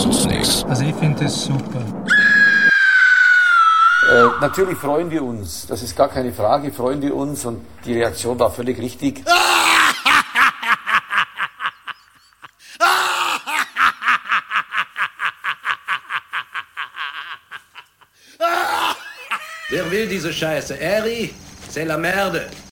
kostet uns nichts. Also ich finde das super. Natürlich freuen wir uns, das ist gar keine Frage, freuen wir uns und die Reaktion war völlig richtig. Wer will diese Scheiße? Eri, c'est la merde.